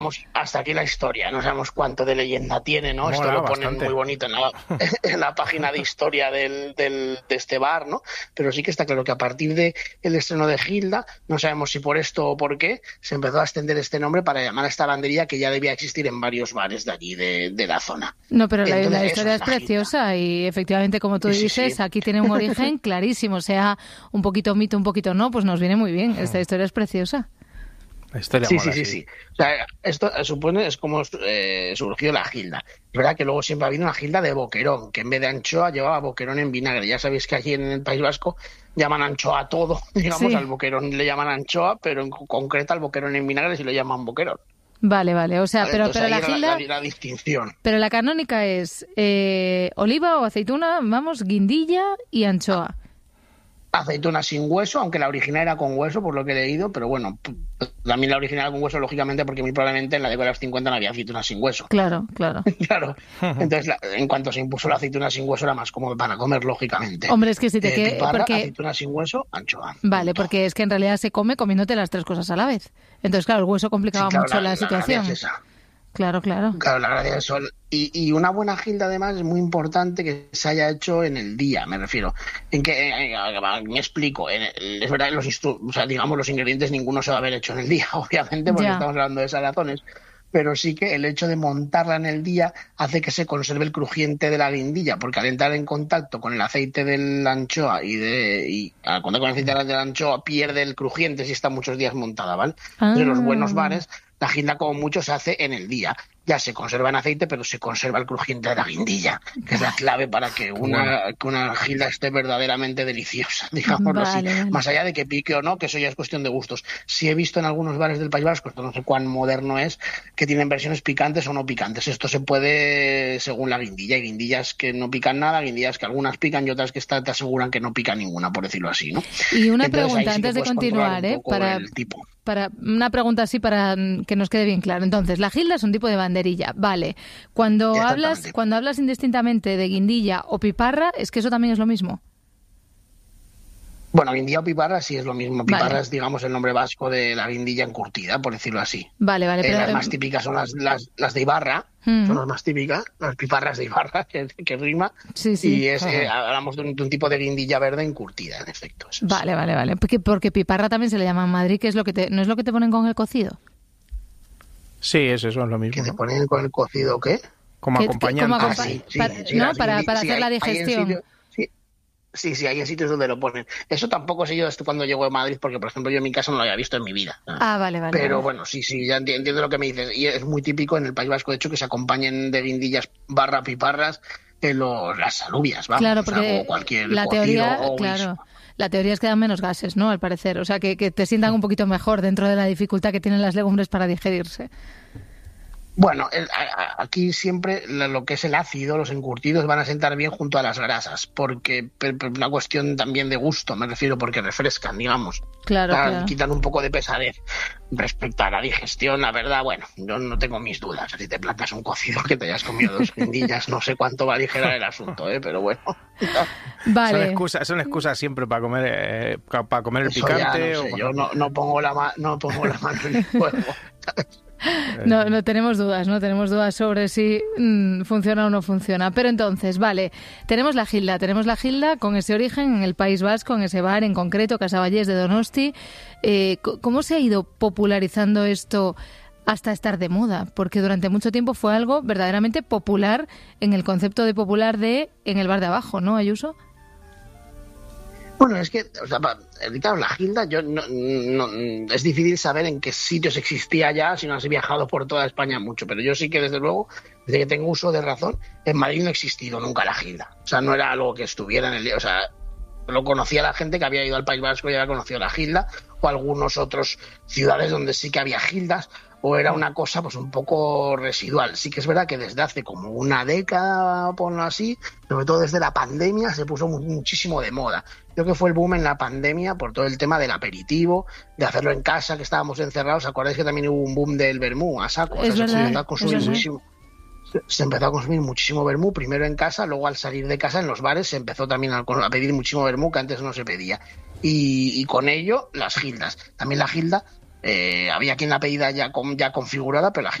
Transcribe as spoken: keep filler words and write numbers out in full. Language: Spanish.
hasta aquí la historia, no sabemos cuánto de leyenda tiene, ¿no? Mola, Esto lo ponen bastante. muy bonito en la, en la página de historia del, del, de este bar, ¿no? Pero sí que está claro que a partir del estreno de Gilda, no sabemos si por esto o por qué, se empezó a extender este nombre para llamar a esta lavandería que ya debía existir en varios bares de allí, de, de la zona. No, pero la, Entonces, la eso historia es es la preciosa y efectivamente, como tú Sí, sí, dices, sí. aquí tiene un origen clarísimo, sea un poquito mito, un poquito no, pues nos viene muy bien. Esta historia es preciosa. La historia Sí, mola, sí, sí, sí. O sea, esto eh, supone es como eh, surgió la Gilda. Es verdad que luego siempre ha habido una Gilda de boquerón, que en vez de anchoa llevaba boquerón en vinagre. Ya sabéis que allí en el País Vasco llaman anchoa a todo, digamos, Sí. al boquerón le llaman anchoa, pero en concreto al boquerón en vinagre sí lo llaman boquerón. Vale, vale. O sea, ¿Vale? pero, Entonces pero ahí la era gilda, la, la distinción. pero la canónica es eh, oliva o aceituna, vamos, guindilla y anchoa. Aceituna sin hueso, aunque la original era con hueso, por lo que he leído, pero bueno, también la original con hueso, lógicamente, porque muy probablemente en la década de los cincuenta no había aceituna sin hueso. Claro, claro. Claro. Entonces, la, en cuanto se impuso la aceituna sin hueso, era más cómodo para comer, lógicamente. Hombre, es que si te Eh, queda... piparra, Porque... aceituna sin hueso, anchoa. Vale, porque es que en realidad se come comiéndote las tres cosas a la vez. Entonces, claro, el hueso complicaba Sí, claro, mucho la, la, la situación. gracia es esa. Claro, claro. Claro, la gracia es eso. Y, y una buena gilda, además, es muy importante que se haya hecho en el día, me refiero. En que, eh, eh, me explico, en el, es verdad que los, instru- o sea, digamos, los ingredientes ninguno se va a haber hecho en el día, obviamente, porque Ya. estamos hablando de salazones. Pero sí que el hecho de montarla en el día hace que se conserve el crujiente de la guindilla, porque al entrar en contacto con el aceite de la anchoa y, de, y al contacto con el aceite de la anchoa pierde el crujiente si está muchos días montada, ¿vale? Ah. Entonces, los buenos bares, la gilda como mucho se hace en el día. Ya se conserva en aceite, pero se conserva el crujiente de la guindilla, que es la clave para que una, que una gilda esté verdaderamente deliciosa, digámoslo Vale, así. vale. Más allá de que pique o no, que eso ya es cuestión de gustos. Sí he visto en algunos bares del País Vasco, esto no sé cuán moderno es, que tienen versiones picantes o no picantes. Esto se puede según la guindilla. Hay guindillas que no pican nada, guindillas que algunas pican y otras que está- te aseguran que no pican ninguna, por decirlo así, ¿no? Y una Entonces, ahí pregunta sí que antes de puedes controlar continuar, un ¿eh? poco Para, el tipo. para una pregunta así para mm, que nos quede bien claro. Entonces, la gilda es un tipo de banderilla, vale. Cuando Exactamente. hablas, cuando hablas indistintamente de guindilla o piparra, es que eso también es lo mismo. Bueno, guindilla o piparra sí es lo mismo. Piparra Vale. es, digamos, el nombre vasco de la guindilla encurtida, por decirlo así. Vale, vale, Eh, pero las eh, más típicas son las, las, las de Ibarra, Mm. son las más típicas, las piparras de Ibarra, que, que rima. Sí, sí. Y es, eh, hablamos de un, de un tipo de guindilla verde encurtida, en efecto. Eso es. Vale, vale, vale. Porque, porque piparra también se le llama en Madrid, que es lo que te, ¿no es lo que te ponen con el cocido? Sí, eso, eso es lo mismo. ¿Que te ¿no? ponen con el cocido o qué? Como Que- que- acompañante. como Ah, acompa- sí, sí, para- sí, ¿no? las Para- guindi- para sí, hacer la hay- hay en digestión. sitios- sí, sí, sí, hay en sitios donde lo ponen. Eso tampoco sé yo esto cuando llego a Madrid, porque, por ejemplo, yo en mi casa no lo había visto en mi vida. Ah, vale, vale. Pero vale. bueno, sí, sí, ya enti- entiendo lo que me dices. Y es muy típico en el País Vasco, de hecho, que se acompañen de guindillas barra piparras en los, las alubias, vamos. Claro, o sea, porque o cualquier la cocido teoría, o claro, guiso. la teoría es que dan menos gases, ¿no? Al parecer, o sea, que, que te sientan un poquito mejor dentro de la dificultad que tienen las legumbres para digerirse. Bueno, el- a- a- aquí siempre la- lo que es el ácido, los encurtidos van a sentar bien junto a las grasas, porque per- per- una cuestión también de gusto, me refiero, porque refrescan, digamos. Claro, O sea, claro. quitan un poco de pesadez. Respecto a la digestión, la verdad, bueno, yo no tengo mis dudas. Si te plantas un cocido que te hayas comido dos guindillas, no sé cuánto va a aligerar el asunto, ¿eh? Pero bueno. Son Vale. excusas, son excusas siempre para comer, eh, ca- para comer el Eso ya picante. no o sé, para- yo no, no pongo la ma- no pongo la mano en el fuego. No, no tenemos dudas, no tenemos dudas sobre si mm, funciona o no funciona. Pero entonces, vale, tenemos la gilda, tenemos la gilda con ese origen en el País Vasco, en ese bar en concreto, Casaballés de Donosti. Eh, c- ¿Cómo se ha ido popularizando esto hasta estar de moda? Porque durante mucho tiempo fue algo verdaderamente popular en el concepto de popular de en el bar de abajo, ¿no, Ayuso? Bueno, es que, o sea, pa- claro, la gilda, yo no, no- es difícil saber en qué sitios existía ya, si no has viajado por toda España mucho, pero yo sí que desde luego, desde que tengo uso de razón, en Madrid no ha existido nunca la gilda. O sea, no era algo que estuviera en el... O sea, lo conocía la gente que había ido al País Vasco y había conocido la gilda, o algunos otros ciudades donde sí que había gildas, o era una cosa pues un poco residual. Sí que es verdad que desde hace como una década, ponlo así, sobre todo desde la pandemia, se puso mu- muchísimo de moda. Creo que fue el boom en la pandemia por todo el tema del aperitivo, de hacerlo en casa, que estábamos encerrados. ¿Acordáis que también hubo un boom del vermú a saco? O Es sea, se verdad, empezó a es consumir verdad. muchísimo. se- Se empezó a consumir muchísimo vermú, primero en casa, luego al salir de casa en los bares se empezó también a, a pedir muchísimo vermú que antes no se pedía. Y, y con ello las gildas. También la gilda Eh, había quien la pedida ya, con, ya configurada, pero la